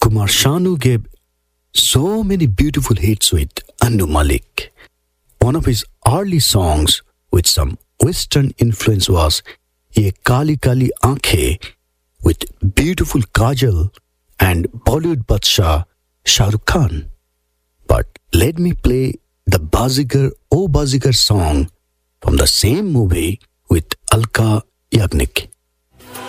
Kumar Sanu gave so many beautiful hits with Annu Malik. One of his early songs with some Western influence was Ye Kali Kali Aankhein with beautiful Kajal and Bollywood Badshah Shah Rukh Khan. But let me play the Bazigar O Bazigar song from the same movie with Alka Yagnik.